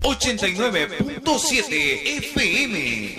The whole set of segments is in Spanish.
89.7 FM.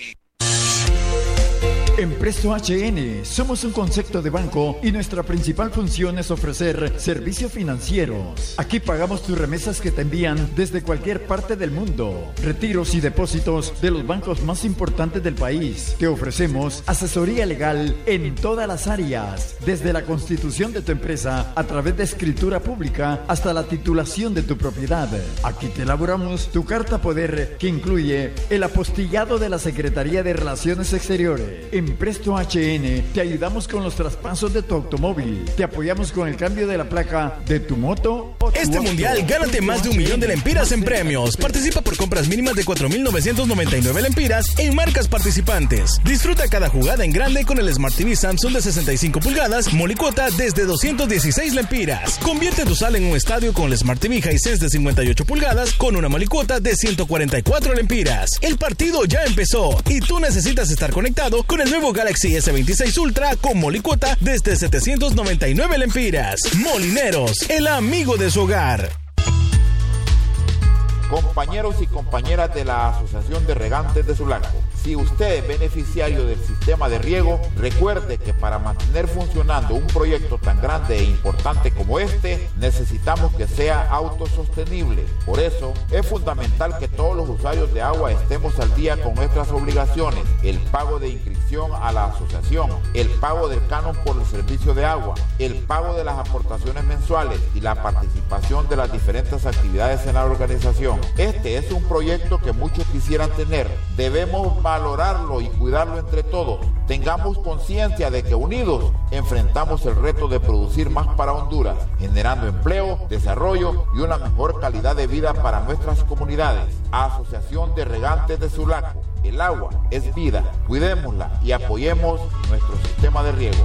En Presto HN somos un concepto de banco y nuestra principal función es ofrecer servicios financieros. Aquí pagamos tus remesas que te envían desde cualquier parte del mundo, retiros y depósitos de los bancos más importantes del país. Te ofrecemos asesoría legal en todas las áreas, desde la constitución de tu empresa a través de escritura pública hasta la titulación de tu propiedad. Aquí te elaboramos tu carta poder que incluye el apostillado de la Secretaría de Relaciones Exteriores. En Presto HN te ayudamos con los traspasos de tu automóvil. Te apoyamos con el cambio de la placa de tu moto o tu Este auto. mundial, gánate más de 1 millón de lempiras en premios. Participa por compras mínimas de 4.999 lempiras en marcas participantes. Disfruta cada jugada en grande con el Smart TV Samsung de 65 pulgadas, molicuota desde 216 lempiras. Convierte tu sala en un estadio con el Smart TV Hisense de 58 pulgadas con una molicuota de 144 lempiras. El partido ya empezó y tú necesitas estar conectado con el nuevo Galaxy S26 Ultra con molicuota desde 799 lempiras. Molineros, el amigo de su hogar. Compañeros y compañeras de la Asociación de Regantes de Sulaco, si usted es beneficiario del sistema de riego, recuerde que para mantener funcionando un proyecto tan grande e importante como este, necesitamos que sea autosostenible. Por eso, es fundamental que todos los usuarios de agua estemos al día con nuestras obligaciones: el pago de inscripción a la asociación, el pago del canon por el servicio de agua, el pago de las aportaciones mensuales y la participación de las diferentes actividades en la organización. Este es un proyecto que muchos quisieran tener. Debemos valorarlo y cuidarlo entre todos. Tengamos conciencia de que unidos enfrentamos el reto de producir más para Honduras, generando empleo, desarrollo y una mejor calidad de vida para nuestras comunidades. Asociación de Regantes de Sulaco. El agua es vida. Cuidémosla y apoyemos nuestro sistema de riego.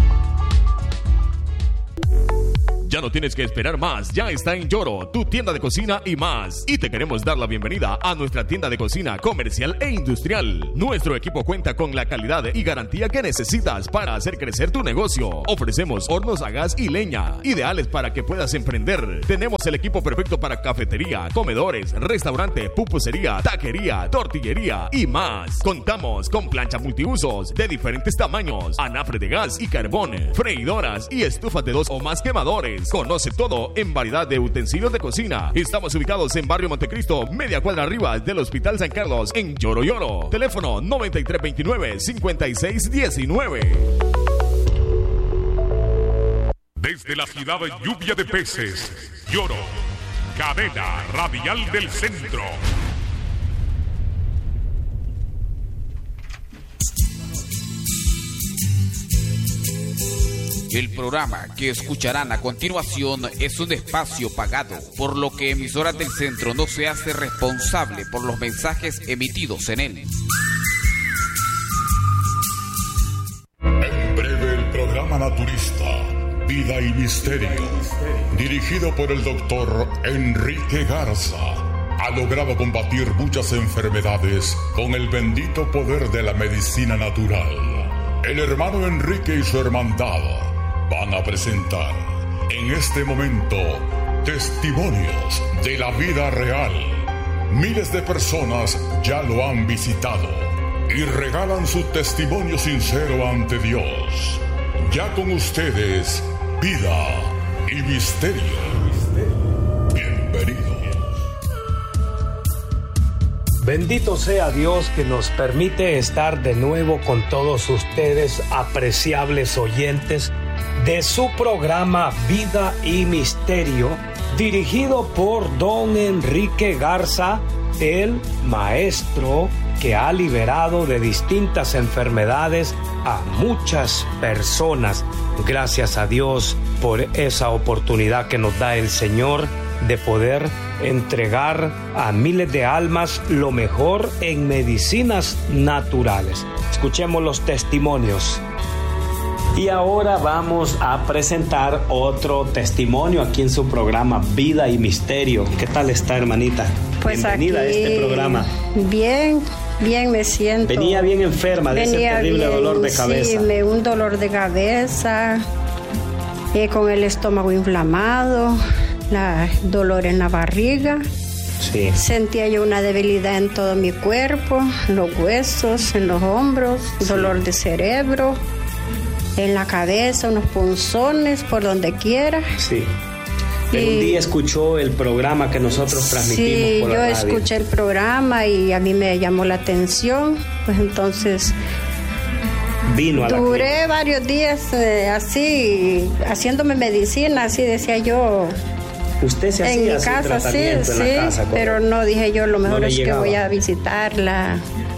Ya no tienes que esperar más, ya está en Lloro, tu tienda de cocina y más. Y te queremos dar la bienvenida a nuestra tienda de cocina comercial e industrial. Nuestro equipo cuenta con la calidad y garantía que necesitas para hacer crecer tu negocio. Ofrecemos hornos a gas y leña, ideales para que puedas emprender. Tenemos el equipo perfecto para cafetería, comedores, restaurante, pupusería, taquería, tortillería y más. Contamos con planchas multiusos de diferentes tamaños, anafre de gas y carbón, freidoras y estufas de 2 o más quemadores. Conoce todo en variedad de utensilios de cocina. Estamos ubicados en Barrio Montecristo, media cuadra arriba del Hospital San Carlos, en Lloro Lloro. Teléfono 9329-5619. Desde la ciudad de Lluvia de Peces, Lloro, cadena radial del centro. El programa que escucharán a continuación es un espacio pagado, por lo que Emisoras del Centro no se hace responsable por los mensajes emitidos en él. En breve el programa naturista, Vida y Misterio, dirigido por el doctor Enrique Garza, ha logrado combatir muchas enfermedades con el bendito poder de la medicina natural. El hermano Enrique y su hermandad van a presentar en este momento testimonios de la vida real. Miles de personas ya lo han visitado y regalan su testimonio sincero ante Dios. Ya con ustedes, Vida y Misterio. Bienvenidos. Bendito sea Dios que nos permite estar de nuevo con todos ustedes, apreciables oyentes, de su programa Vida y Misterio, dirigido por don Enrique Garza, el maestro que ha liberado de distintas enfermedades a muchas personas. Gracias a Dios por esa oportunidad que nos da el Señor de poder entregar a miles de almas lo mejor en medicinas naturales. Escuchemos los testimonios. Y ahora vamos a presentar otro testimonio aquí en su programa Vida y Misterio. ¿Qué tal está, hermanita? Pues bienvenida aquí, a este programa. Bien me siento. Venía bien enferma de ese terrible dolor de cabeza. Sí, un dolor de cabeza, con el estómago inflamado, dolor en la barriga Sí. Sentía yo una debilidad en todo mi cuerpo, en los huesos, en los hombros, dolor de cerebro, en la cabeza, unos punzones por donde quiera. Sí. Pero un día escuchó el programa que nosotros transmitimos por la radio. Sí, yo escuché el programa y a mí me llamó la atención, pues entonces vino a la duré clínica. varios días así, haciéndome medicina, así decía yo. Usted se En mi hacía su casa, sí, tratamiento en la casa, pero no, dije yo, lo mejor no es llegaba. que voy a visitar la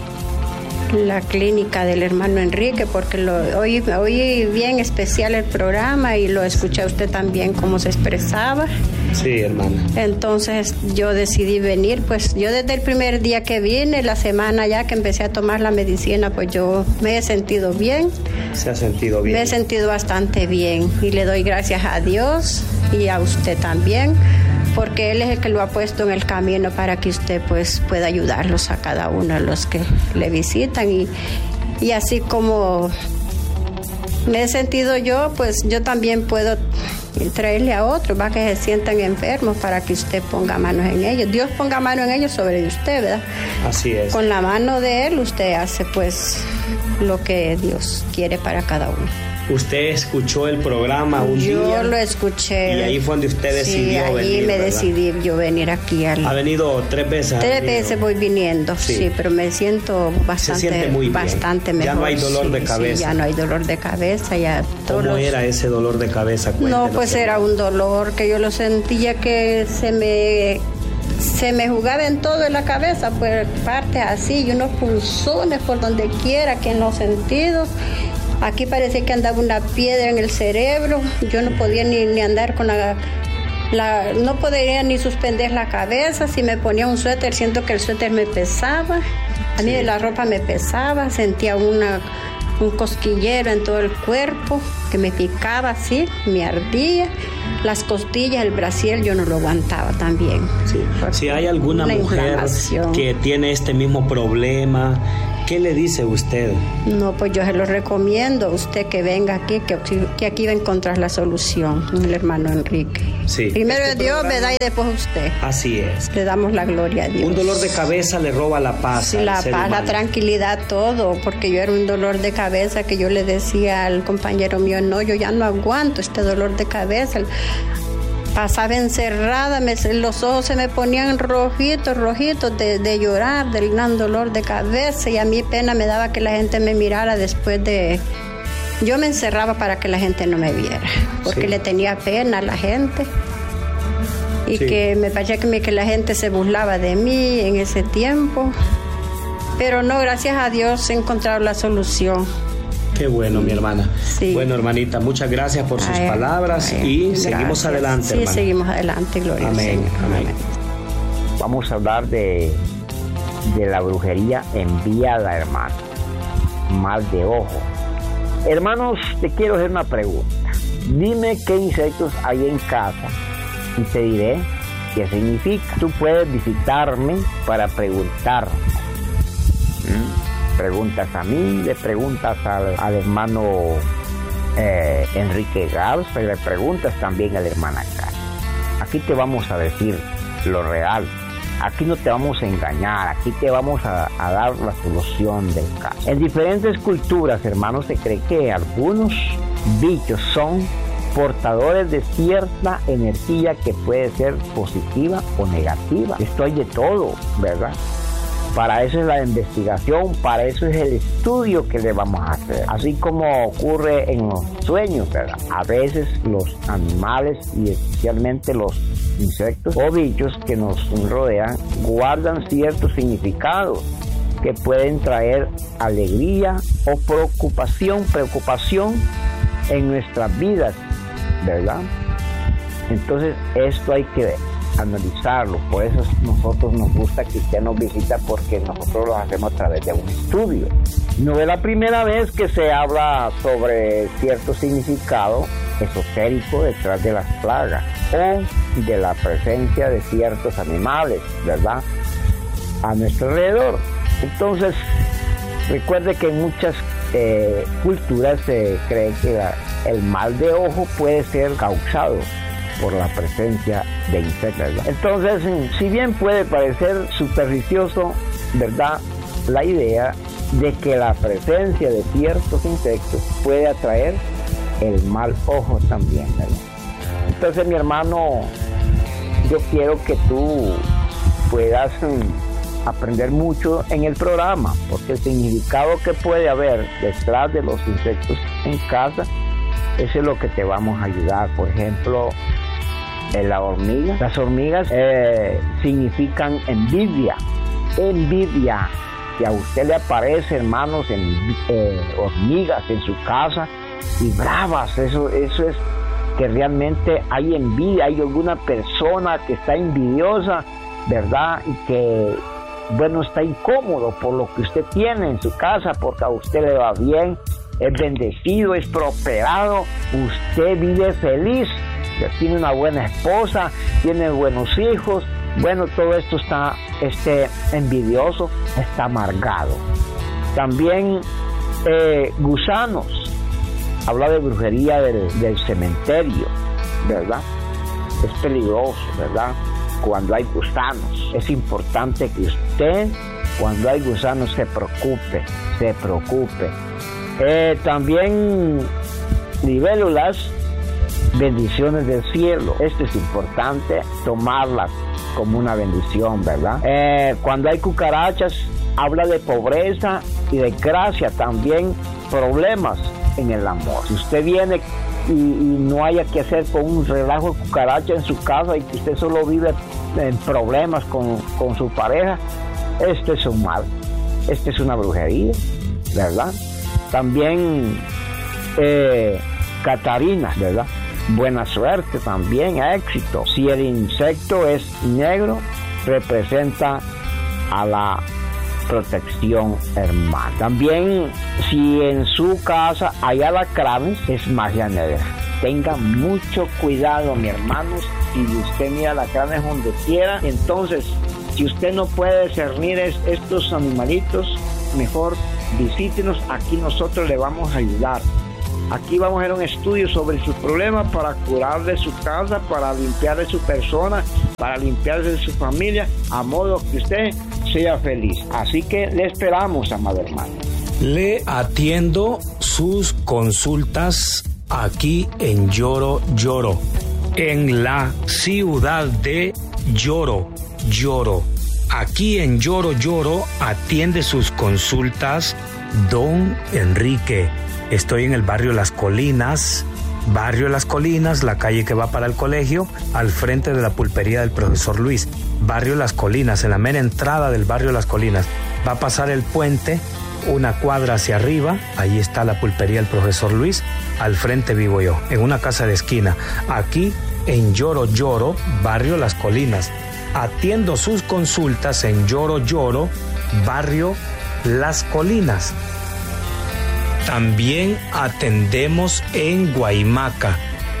clínica del hermano Enrique, porque oí bien especial el programa y lo escuché a usted también cómo se expresaba. Sí, hermana. Entonces yo decidí venir, pues yo desde el primer día que vine, la semana ya que empecé a tomar la medicina, pues yo me he sentido bien. Se ha sentido bien. Me he sentido bastante bien y le doy gracias a Dios y a usted también, porque Él es el que lo ha puesto en el camino para que usted pues pueda ayudarlos a cada uno de los que le visitan y así como me he sentido yo, pues yo también puedo traerle a otros, va, que se sientan enfermos para que usted ponga manos en ellos. Dios ponga mano en ellos sobre usted, ¿verdad? Así es. Con la mano de Él usted hace pues lo que Dios quiere para cada uno. Usted escuchó el programa un día. Yo lo escuché. Y ahí fue donde usted decidió venir. Sí, ahí me ¿verdad? decidí yo venir aquí. Ha venido 3 veces. 3 veces voy viniendo, sí, pero me siento bastante, Se siente muy bien. bastante mejor. Ya no hay dolor de cabeza. Sí, ya no hay dolor de cabeza. Ya ¿Cómo era ese dolor de cabeza? No, pues era un dolor que yo lo sentía que se me jugaba en todo en la cabeza, pues partes así y unos punzones por donde quiera, que en los sentidos. Aquí parecía que andaba una piedra en el cerebro. Yo no podía ni andar con no podía ni suspender la cabeza. Si me ponía un suéter, siento que el suéter me pesaba. A mí la ropa me pesaba. Sentía un cosquillero en todo el cuerpo que me picaba así, me ardía. Las costillas, el brasier, yo no lo aguantaba también. Sí. Si hay alguna mujer que tiene este mismo problema, ¿qué le dice usted? No, pues yo se lo recomiendo a usted que venga aquí, que aquí va a encontrar la solución, el hermano Enrique. Sí. Primero es Dios, ¿verdad? Y después usted. Así es. Le damos la gloria a Dios. Un dolor de cabeza le roba la paz. Sí, la paz, la tranquilidad, todo, porque yo era un dolor de cabeza que yo le decía al compañero mío, no, yo ya no aguanto este dolor de cabeza. Pasaba encerrada, los ojos se me ponían rojitos de llorar, del gran dolor de cabeza, y a mí pena me daba que la gente me mirara después de... Yo me encerraba para que la gente no me viera, porque le tenía pena a la gente, y que me parecía que la gente se burlaba de mí en ese tiempo, pero no, gracias a Dios he encontrado la solución. Qué bueno, mi hermana. Sí. Bueno, hermanita, muchas gracias por sus palabras y seguimos adelante, sí, hermana. seguimos adelante, gloria al Señor. Amén. Vamos a hablar de la brujería enviada, hermano. Mal de ojo. Hermanos, te quiero hacer una pregunta. Dime qué insectos hay en casa y te diré qué significa. Tú puedes visitarme para preguntarme. Preguntas a mí, le preguntas al hermano Enrique Garza y le preguntas también a la hermana Karen. Aquí te vamos a decir lo real. Aquí no te vamos a engañar, aquí te vamos a dar la solución del caso. En diferentes culturas, hermanos, se cree que algunos bichos son portadores de cierta energía que puede ser positiva o negativa. Esto hay de todo, ¿verdad? Para eso es la investigación, para eso es el estudio que le vamos a hacer. Así como ocurre en los sueños, ¿verdad? A veces los animales y especialmente los insectos o bichos que nos rodean guardan ciertos significados que pueden traer alegría o preocupación en nuestras vidas, ¿verdad? Entonces esto hay que analizarlo, por eso nosotros nos gusta que usted nos visita, porque nosotros lo hacemos a través de un estudio. No es la primera vez que se habla sobre cierto significado esotérico detrás de las plagas o de la presencia de ciertos animales, ¿verdad?, a nuestro alrededor. Entonces, recuerde que en muchas culturas se cree que el mal de ojo puede ser causado por la presencia de insectos, ¿verdad? Entonces, si bien puede parecer supersticioso, ¿verdad?, la idea de que la presencia de ciertos insectos puede atraer el mal ojo también, ¿verdad? Entonces, mi hermano, yo quiero que tú puedas aprender mucho en el programa, porque el significado que puede haber detrás de los insectos en casa, eso es lo que te vamos a ayudar. Por ejemplo, la hormiga. Las hormigas significan envidia. Envidia. Si a usted le aparece, hermanos, hormigas en su casa y bravas, eso es que realmente hay envidia, hay alguna persona que está envidiosa, ¿verdad? Y que, bueno, está incómodo por lo que usted tiene en su casa, porque a usted le va bien, es bendecido, es prosperado, usted vive feliz, tiene una buena esposa, tiene buenos hijos. Bueno, todo esto está envidioso, está amargado. También gusanos, habla de brujería del cementerio, ¿verdad? Es peligroso, ¿verdad? Cuando hay gusanos, es importante que usted, cuando hay gusanos, se preocupe. También libélulas, bendiciones del cielo. Esto es importante, tomarlas como una bendición, ¿verdad? Cuando hay cucarachas, habla de pobreza y de gracia, también problemas en el amor. Si usted viene y no haya que hacer con un relajo de cucaracha en su casa y que usted solo vive en problemas con su pareja, esto es un mal, esto es una brujería, ¿verdad? También Catarina, ¿verdad? Buena suerte también, éxito. Si el insecto es negro, representa a la protección, hermano. También, si en su casa hay alacranes, es magia negra. Tenga mucho cuidado, mi hermanos. Si usted mira alacranes donde quiera, entonces, si usted no puede discernir estos animalitos, mejor visítenos. Aquí nosotros le vamos a ayudar. Aquí vamos a hacer un estudio sobre sus problemas para curar de su casa, para limpiar de su persona, para limpiar de su familia, a modo que usted sea feliz. Así que le esperamos, amado hermano. Le atiendo sus consultas aquí en Lloro, en la ciudad de Lloro. Aquí en Lloro atiende sus consultas don Enrique. Estoy en el barrio Las Colinas, la calle que va para el colegio, al frente de la pulpería del profesor Luis. Barrio Las Colinas, en la mera entrada del barrio Las Colinas. Va a pasar el puente, una cuadra hacia arriba, ahí está la pulpería del profesor Luis, al frente vivo yo, en una casa de esquina. Aquí en Lloro, barrio Las Colinas. Atiendo sus consultas en Lloro, barrio Las Colinas. También atendemos en Guaymaca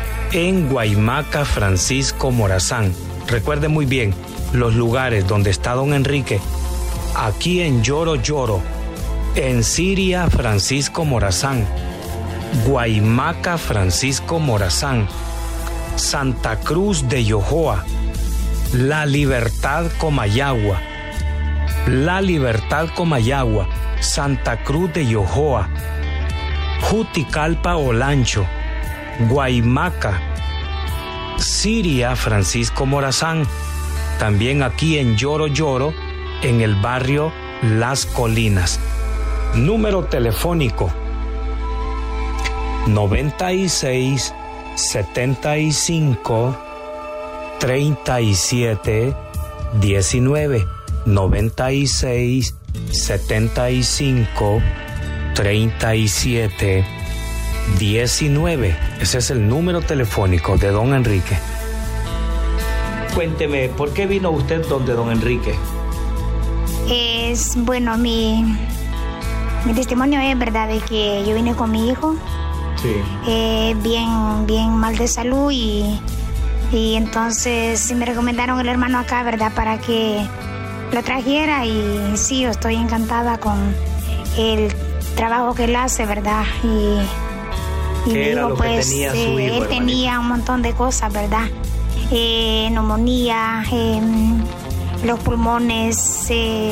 Francisco Morazán. Recuerde muy bien los lugares donde está don Enrique. Aquí en Lloro, en Siria Francisco Morazán, Guaymaca Francisco Morazán, Santa Cruz de Yojoa, La Libertad Comayagua, Santa Cruz de Yojoa, Juticalpa Olancho, Guaymaca, Siria Francisco Morazán. También aquí en Lloro, en el barrio Las Colinas. Número telefónico 96 75 37 19. 96 75 37 19. Ese es el número telefónico de don Enrique. Cuénteme, ¿por qué vino usted donde don Enrique? Bueno, mi testimonio es verdad de que yo vine con mi hijo. Sí. Bien mal de salud y entonces me recomendaron el hermano acá, ¿verdad? Para que lo trajera y sí, yo estoy encantada con el trabajo que él hace, ¿verdad? Y ¿Qué era lo que tenía su hijo, él hermanita? tenía un montón de cosas, ¿verdad? Neumonía, los pulmones,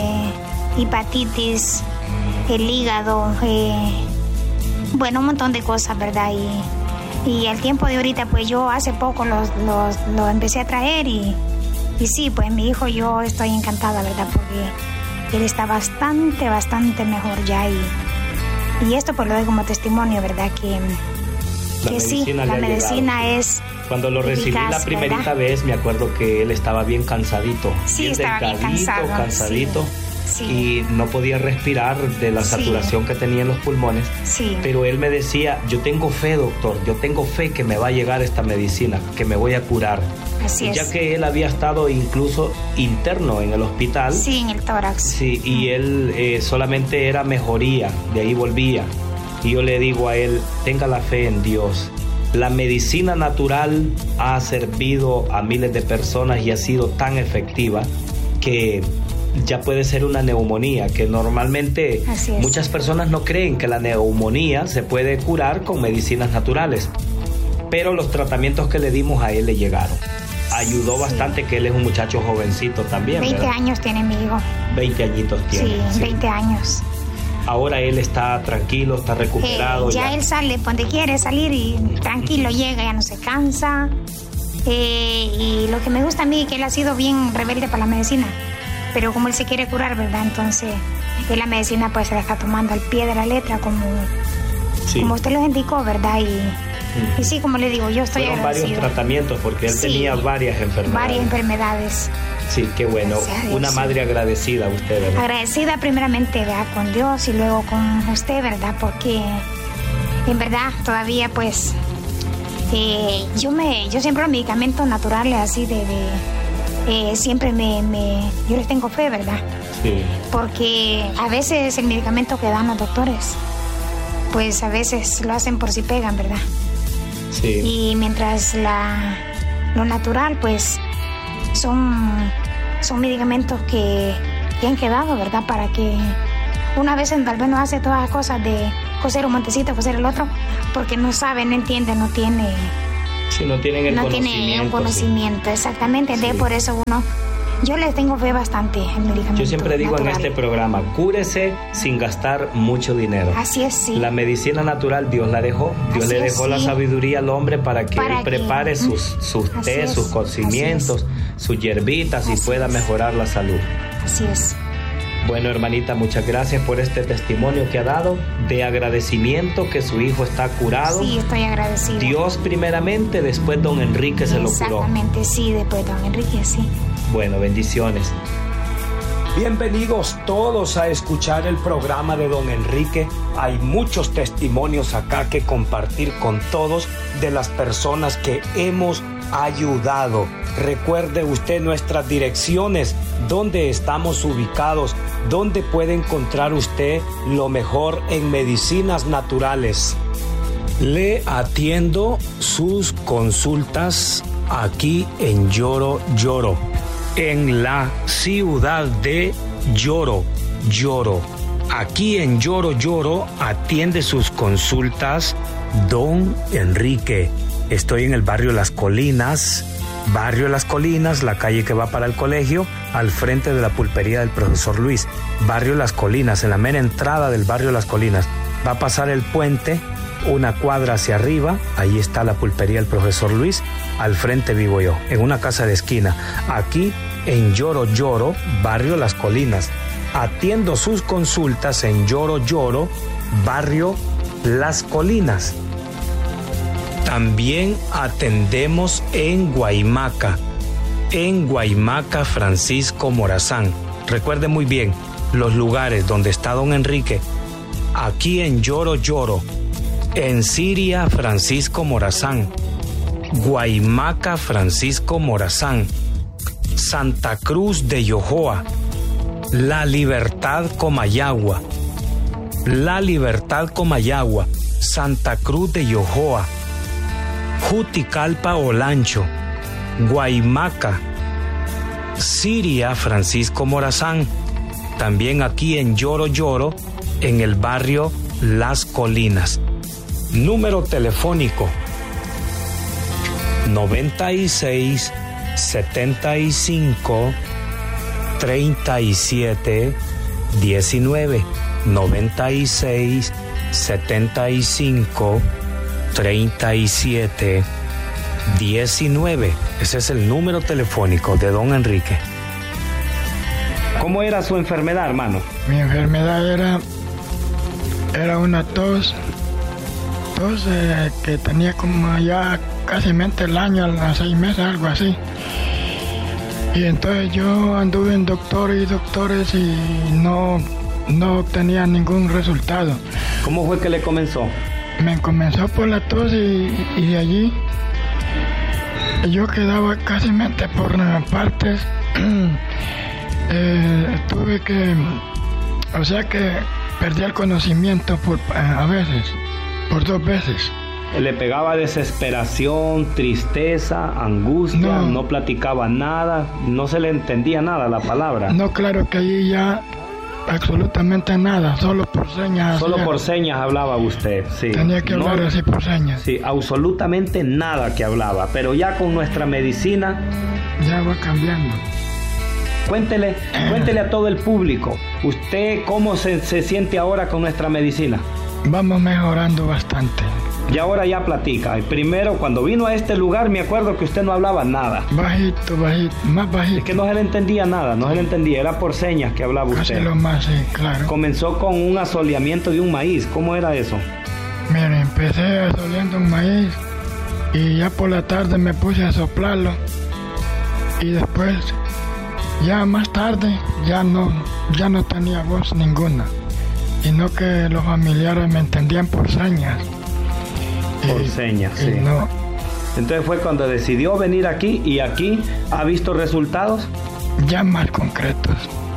hepatitis, el hígado, bueno, un montón de cosas, ¿verdad? Y al tiempo de ahorita, pues yo hace poco lo empecé a traer y sí, pues mi hijo, yo estoy encantada, ¿verdad? Porque él está bastante mejor ya y esto pues lo doy como testimonio, ¿verdad? Que sí, la medicina es... Cuando lo recibí la primerita vez, me acuerdo que él estaba bien cansadito. Sí, bien estaba bien cansadito. Sí. Y no podía respirar de la saturación que tenía en los pulmones. Sí. Pero él me decía, yo tengo fe, doctor, yo tengo fe que me va a llegar esta medicina, que me voy a curar. Así es. Ya que él había estado incluso interno en el hospital. Sí, en el tórax. Sí, y él solamente era mejoría, de ahí volvía. Y yo le digo a él, tenga la fe en Dios. La medicina natural ha servido a miles de personas y ha sido tan efectiva que ya puede ser una neumonía, que normalmente muchas personas no creen que la neumonía se puede curar con medicinas naturales. Pero los tratamientos que le dimos a él le llegaron. Ayudó bastante que él es un muchacho jovencito también. 20 ¿verdad? años tiene mi hijo. 20 añitos tiene. Sí, 20 años. Ahora él está tranquilo, está recuperado. Ya él sale donde quiere salir y tranquilo llega, ya no se cansa. Y lo que me gusta a mí es que él ha sido bien rebelde para la medicina. Pero como él se quiere curar, ¿verdad? Entonces, él la medicina pues se la está tomando al pie de la letra como usted lo indicó, ¿verdad? Y sí, como le digo, yo estoy Fueron agradecida. varios tratamientos porque él tenía varias enfermedades. Varias enfermedades. Sí, qué bueno. Una madre agradecida a usted, ¿verdad? Agradecida primeramente, ¿verdad? Con Dios y luego con usted, ¿verdad? Porque en verdad todavía pues yo siempre los medicamentos naturales así siempre yo les tengo fe, ¿verdad? Sí. Porque a veces el medicamento que dan los doctores pues a veces lo hacen por si pegan, ¿verdad? Sí. Y mientras lo natural pues son medicamentos que han quedado, ¿verdad? Para que una vez tal vez no hace todas las cosas de coser un montecito, coser el otro, porque no sabe, no entiende, no tiene... Sí, no tienen el conocimiento. No tiene un conocimiento, exactamente. Sí. Por eso yo les tengo fe bastante al medicamento. Yo siempre digo natural. En este programa, cúrese sin gastar mucho dinero. Así es, sí. La medicina natural Dios la dejó. Dios le dejó la sabiduría al hombre para que él prepare sus tés, sus cocimientos, sus hierbitas y pueda mejorar la salud. Así es. Bueno, hermanita, muchas gracias por este testimonio que ha dado de agradecimiento que su hijo está curado. Sí, estoy agradecida. Dios primeramente, después don Enrique se lo curó. Exactamente, sí, después don Enrique, sí. Bueno, bendiciones. Bienvenidos todos a escuchar el programa de don Enrique. Hay muchos testimonios acá que compartir con todos de las personas que hemos ayudado. Recuerde usted nuestras direcciones, dónde estamos ubicados, dónde puede encontrar usted lo mejor en medicinas naturales. Le atiendo sus consultas aquí en Lloro, en la ciudad de Lloro. Aquí en Lloro atiende sus consultas don Enrique. Estoy en el barrio Las Colinas, la calle que va para el colegio, al frente de la pulpería del profesor Luis. Barrio Las Colinas, en la mera entrada del barrio Las Colinas. Va a pasar el puente, una cuadra hacia arriba, ahí está la pulpería del profesor Luis, al frente vivo yo, en una casa de esquina. Aquí en Lloro, barrio Las Colinas. Atiendo sus consultas en Lloro, barrio Las Colinas. También atendemos en Guaymaca Francisco Morazán. Recuerde muy bien los lugares donde está don Enrique. Aquí en Lloro, en Siria Francisco Morazán, Guaymaca Francisco Morazán, Santa Cruz de Yojoa, La Libertad Comayagua, Santa Cruz de Yojoa, Juticalpa Olancho, Guaymaca, Siria Francisco Morazán. También aquí en Lloro, en el barrio Las Colinas. Número telefónico 96 75 37 19. 96 75 37 19. Ese es el número telefónico de don Enrique. ¿Cómo era su enfermedad, hermano? Mi enfermedad era una tos que tenía como ya casi el año, a los 6 meses, algo así. Y entonces yo anduve en doctores y no tenía ningún resultado. ¿Cómo fue que le comenzó? Me comenzó por la tos y de allí yo quedaba casi por partes. Tuve que, o sea que perdí el conocimiento a veces, por 2 veces. ¿Le pegaba desesperación, tristeza, angustia? No platicaba nada, no se le entendía nada la palabra. No, claro que allí ya absolutamente nada, solo por señas. Solo por señas hablaba usted, sí. Tenía que hablar así por señas. Sí, absolutamente nada que hablaba, pero ya con nuestra medicina... Ya va cambiando. Cuéntele a todo el público, ¿usted cómo se siente ahora con nuestra medicina? Vamos mejorando bastante. Y ahora ya platica. Primero, cuando vino a este lugar, me acuerdo que usted no hablaba nada. Bajito, más bajito. Es que no se le entendía nada, era por señas que hablaba usted. Casi lo más, sí, claro. Comenzó con un asoleamiento de un maíz, ¿cómo era eso? Mira, empecé asoleando un maíz y ya por la tarde me puse a soplarlo y después, ya más tarde, ya no tenía voz ninguna, sino que los familiares me entendían por señas. Por señas, sí. No. Entonces fue cuando decidió venir aquí y aquí ha visto resultados. Ya más concretos.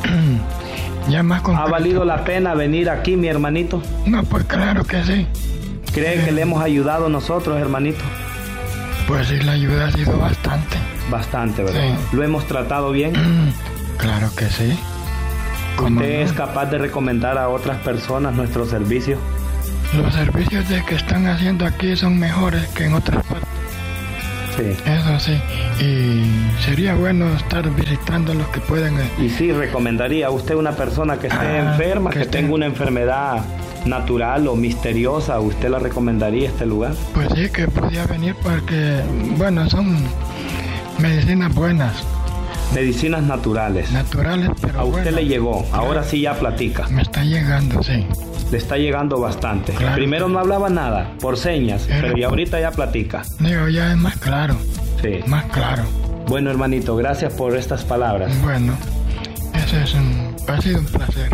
¿Ha valido la pena venir aquí, mi hermanito? No, pues claro que sí. ¿Cree que le hemos ayudado nosotros, hermanito? Pues sí, la ayuda ha sido bastante. Bastante, ¿verdad? Sí. ¿Lo hemos tratado bien? Claro que sí. ¿Usted es capaz de recomendar a otras personas nuestro servicio? Los servicios que están haciendo aquí son mejores que en otras partes. Sí. Eso sí. Y sería bueno estar visitando los que pueden. Y sí, recomendaría a usted una persona que esté enferma, que tenga una enfermedad natural o misteriosa, ¿usted la recomendaría este lugar? Pues sí, que podía venir porque, bueno, son medicinas buenas. Medicinas naturales. Naturales, pero a usted bueno, le llegó, ahora sí ya platica. Me está llegando, sí. Le está llegando bastante. Claro. Primero no hablaba nada, por señas, pero ya ahorita ya platica. Digo, ya es más claro. Sí. Más claro. Bueno, hermanito, gracias por estas palabras. Bueno, ha sido un placer.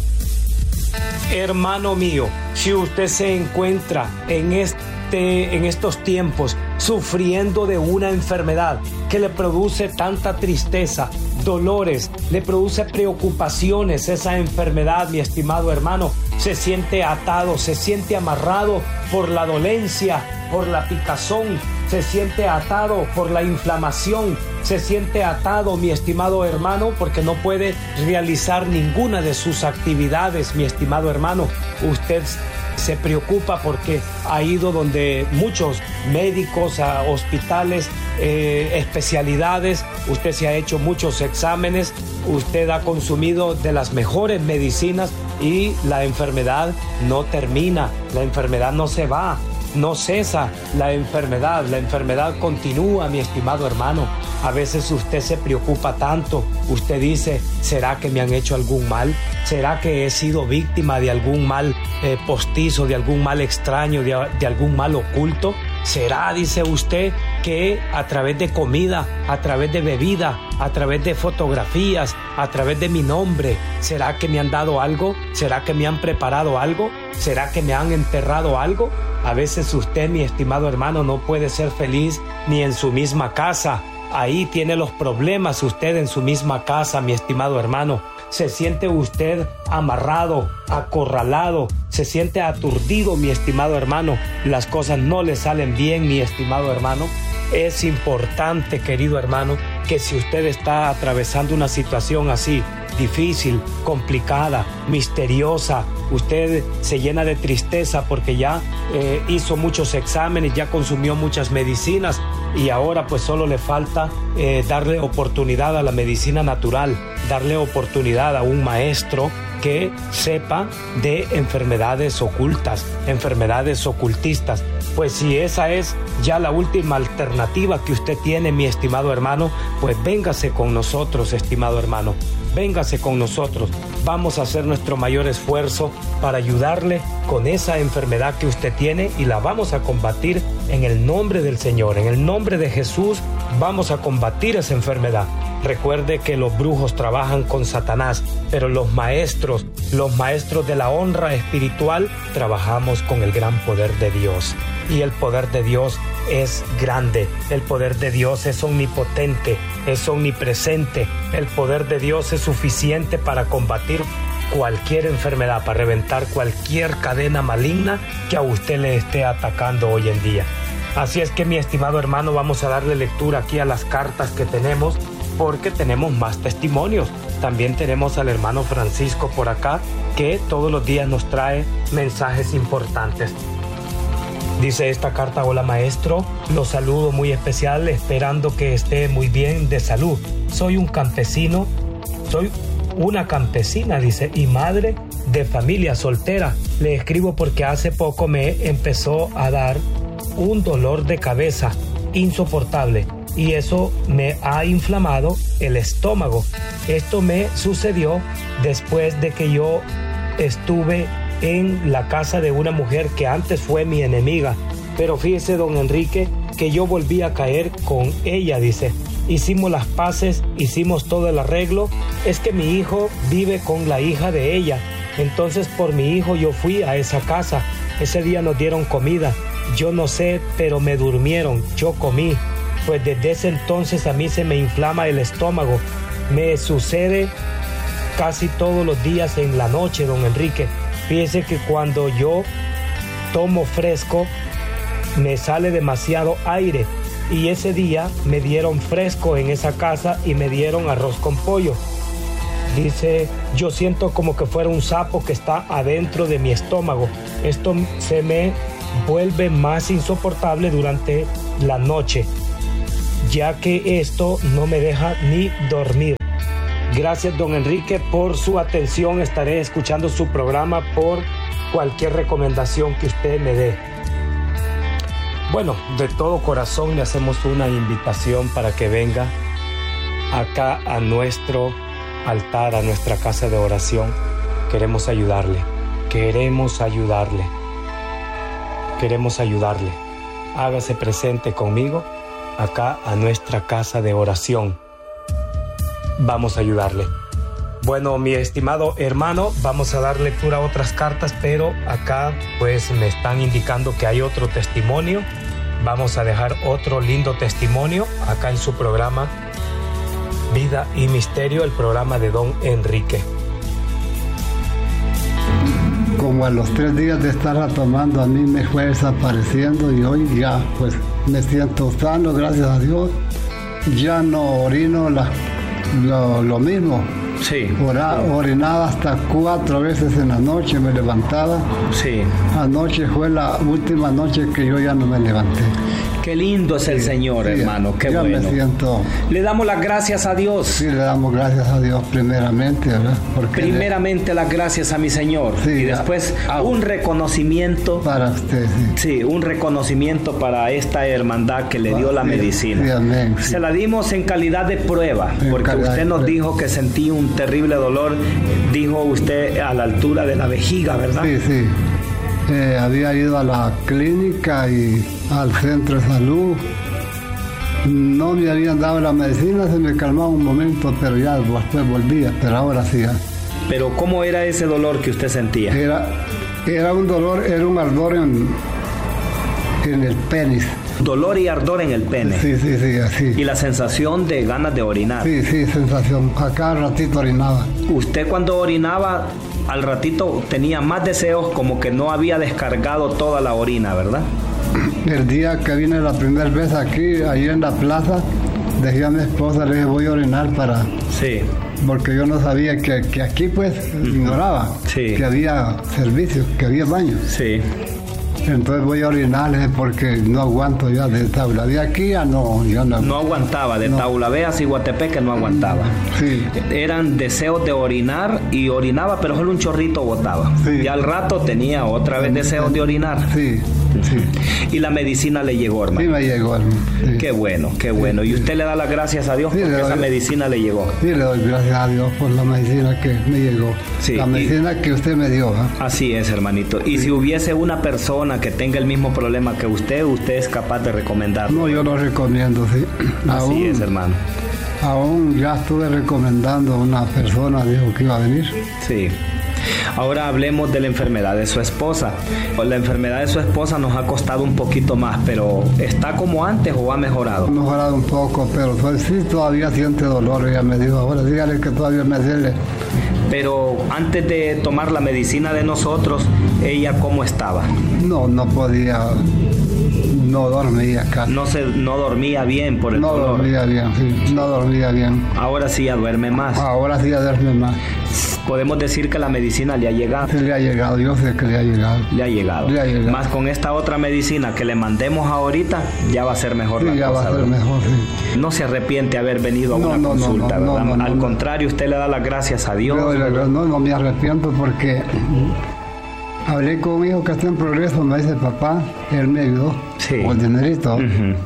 Hermano mío, si usted se encuentra en estos tiempos sufriendo de una enfermedad que le produce tanta tristeza, dolores, le produce preocupaciones, esa enfermedad, mi estimado hermano, se siente atado, se siente amarrado por la dolencia, por la picazón, se siente atado por la inflamación, se siente atado, mi estimado hermano, porque no puede realizar ninguna de sus actividades, mi estimado hermano. Usted se preocupa porque ha ido donde muchos médicos, a hospitales, especialidades, usted se ha hecho muchos exámenes, usted ha consumido de las mejores medicinas y la enfermedad no termina, la enfermedad no se va, no cesa la enfermedad continúa, mi estimado hermano. A veces usted se preocupa tanto, usted dice, ¿será que me han hecho algún mal? ¿Será que he sido víctima de algún mal postizo, de algún mal extraño, de algún mal oculto? ¿Será, dice usted, que a través de comida, a través de bebida, a través de fotografías, a través de mi nombre, ¿será que me han dado algo? ¿Será que me han preparado algo? ¿Será que me han enterrado algo? A veces usted, mi estimado hermano, no puede ser feliz ni en su misma casa. Ahí tiene los problemas usted en su misma casa, mi estimado hermano. Se siente usted amarrado, acorralado, se siente aturdido, mi estimado hermano. Las cosas no le salen bien, mi estimado hermano. Es importante, querido hermano, que si usted está atravesando una situación así, difícil, complicada, misteriosa, usted se llena de tristeza porque ya hizo muchos exámenes, ya consumió muchas medicinas y ahora pues solo le falta darle oportunidad a la medicina natural, darle oportunidad a un maestro que sepa de enfermedades ocultas, enfermedades ocultistas. Pues si esa es ya la última alternativa que usted tiene, mi estimado hermano, pues véngase con nosotros, estimado hermano. Véngase con nosotros. Vamos a hacer nuestro mayor esfuerzo para ayudarle con esa enfermedad que usted tiene y la vamos a combatir en el nombre del Señor. En el nombre de Jesús vamos a combatir esa enfermedad. Recuerde que los brujos trabajan con Satanás, pero los maestros de la honra espiritual, trabajamos con el gran poder de Dios. Y el poder de Dios es grande, el poder de Dios es omnipotente, es omnipresente, el poder de Dios es suficiente para combatir cualquier enfermedad, para reventar cualquier cadena maligna que a usted le esté atacando hoy en día. Así es que, mi estimado hermano, vamos a darle lectura aquí a las cartas que tenemos, porque tenemos más testimonios. También tenemos al hermano Francisco por acá, que todos los días nos trae mensajes importantes. Dice esta carta: hola maestro, los saludo muy especial, esperando que esté muy bien de salud. Soy una campesina, dice, y madre de familia soltera. Le escribo porque hace poco me empezó a dar un dolor de cabeza insoportable y eso me ha inflamado el estómago. Esto me sucedió después de que yo estuve en la casa de una mujer que antes fue mi enemiga. Pero fíjese, don Enrique, que yo volví a caer con ella, dice. Hicimos las paces, hicimos todo el arreglo. Es que mi hijo vive con la hija de ella. Entonces por mi hijo yo fui a esa casa. Ese día nos dieron comida. Yo no sé, pero me durmieron. Yo comí. Pues desde ese entonces a mí se me inflama el estómago. Me sucede casi todos los días en la noche, don Enrique. Fíjese que cuando yo tomo fresco, me sale demasiado aire. Y ese día me dieron fresco en esa casa y me dieron arroz con pollo. Dice, yo siento como que fuera un sapo que está adentro de mi estómago. Esto se me vuelve más insoportable durante la noche, ya que esto no me deja ni dormir. Gracias, don Enrique, por su atención. Estaré escuchando su programa por cualquier recomendación que usted me dé. Bueno, de todo corazón le hacemos una invitación para que venga acá a nuestro altar, a nuestra casa de oración. Queremos ayudarle. Hágase presente conmigo acá a nuestra casa de oración. Vamos a ayudarle. Bueno, mi estimado hermano, vamos a dar lectura a otras cartas, pero acá pues me están indicando que hay otro testimonio. Vamos a dejar otro lindo testimonio acá en su programa Vida y Misterio, el programa de don Enrique. Como a los 3 días de estarla tomando, a mí me fue desapareciendo y hoy ya pues me siento sano, gracias a Dios. Ya no orino lo mismo. Sí. Orinaba hasta 4 veces en la noche, me levantaba. Sí. Anoche fue la última noche que yo ya no me levanté. Qué lindo es el Señor, hermano, qué bueno. Me siento... Le damos las gracias a Dios. Sí, le damos gracias a Dios primeramente, ¿verdad? Primeramente las gracias a mi Señor. Sí, y después un reconocimiento. Para usted, sí. Sí, un reconocimiento para esta hermandad que le dio la medicina. Sí, amén. Sí. Se la dimos en calidad de prueba, porque usted nos dijo que sentía un terrible dolor, dijo usted a la altura de la vejiga, ¿verdad? Sí, sí. Había ido a la clínica y al centro de salud. No me habían dado la medicina, se me calmaba un momento, pero ya después volvía, pero ahora sí ya. Pero ¿cómo era ese dolor que usted sentía? Era un dolor, era un ardor en el pene. Dolor y ardor en el pene. Sí, así. Y la sensación de ganas de orinar. Sí, sensación. Acá al ratito orinaba. Usted cuando orinaba, al ratito tenía más deseos, como que no había descargado toda la orina, ¿verdad? El día que vine la primera vez aquí, ahí en la plaza, dejé a mi esposa, le dije voy a orinar para... Sí. Porque yo no sabía que aquí pues ignoraba que había servicios, que había baños. Sí. Entonces voy a orinar porque no aguanto ya de Tabla B. Aquí ya no aguantaba, de Tabla B a Ciguatepeque no aguantaba. Sí. Eran deseos de orinar y orinaba, pero solo un chorrito botaba. Sí. Y al rato tenía otra vez deseos de orinar. Sí. Sí. Y la medicina le llegó, hermano. Sí, me llegó, hermano. Sí. Qué bueno, qué bueno. ¿Y usted le da las gracias a Dios porque esa medicina le llegó? Sí, le doy gracias a Dios por la medicina que me llegó. Sí, la medicina que usted me dio. Así es, hermanito. Y si hubiese una persona que tenga el mismo problema que usted es capaz de recomendarlo. No, yo lo recomiendo, sí. Así es, hermano. Aún ya estuve recomendando a una persona, dijo que iba a venir. Sí. Ahora hablemos de la enfermedad de su esposa. La enfermedad de su esposa nos ha costado un poquito más, pero ¿está como antes o ha mejorado? Ha mejorado un poco, pero sí todavía siente dolor. Ella me dijo, ahora dígale que todavía me duele. Pero antes de tomar la medicina de nosotros, ¿ella cómo estaba? No podía, no dormía casi. No dormía bien por el dolor. No dormía bien, sí, no dormía bien. Ahora sí ya duerme más. Ahora sí ya duerme más. Podemos decir que la medicina le ha llegado. Sí, le ha llegado, yo sé que le ha llegado. Le ha llegado. Más con esta otra medicina que le mandemos ahorita, ya va a ser mejor la cosa. Ya va a ser mejor, sí. No se arrepiente de haber venido a una consulta, ¿verdad? Al contrario, usted le da las gracias a Dios. No me arrepiento porque hablé con un hijo que está en progreso, me dice papá, él me ayudó con dinerito.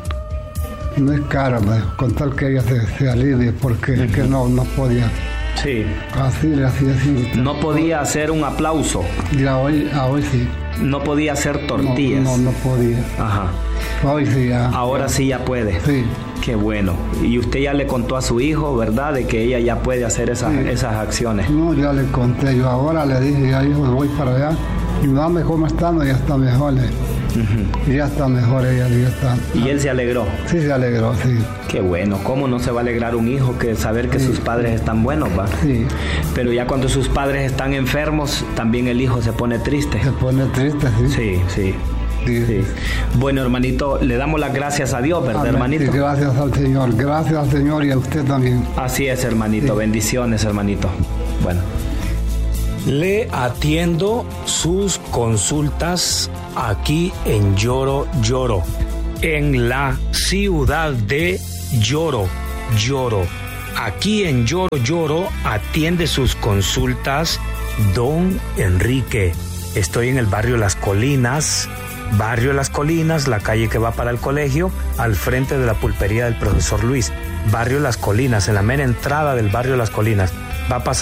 No es caro, con tal que ella se alivie porque que no podía. Sí. Así. No podía hacer un aplauso. Ya hoy sí. No podía hacer tortillas. No podía. Ajá. Hoy sí ya. Ahora sí ya puede. Sí. Qué bueno. Y usted ya le contó a su hijo, ¿verdad? De que ella ya puede hacer esas acciones. No, ya le conté. Yo ahora le dije, ya hijo, voy para allá. Y mami, ¿cómo está? No, ya está mejor. Ya está mejor ella, ya está. ¿Y él se alegró? Sí, se alegró, sí. Qué bueno. ¿Cómo no se va a alegrar un hijo que saber que sus padres están buenos, va? Sí. Pero ya cuando sus padres están enfermos, también el hijo se pone triste. Se pone triste, sí. Sí. Bueno, hermanito, le damos las gracias a Dios, ¿verdad, hermanito? Sí, gracias al Señor y a usted también. Así es, hermanito. Sí. Bendiciones, hermanito. Bueno. Le atiendo sus consultas aquí en Lloro, en la ciudad de Lloro. Aquí en Lloro atiende sus consultas don Enrique. Estoy en el barrio Las Colinas, la calle que va para el colegio, al frente de la pulpería del profesor Luis. Barrio Las Colinas, en la mera entrada del barrio Las Colinas. Va a pasar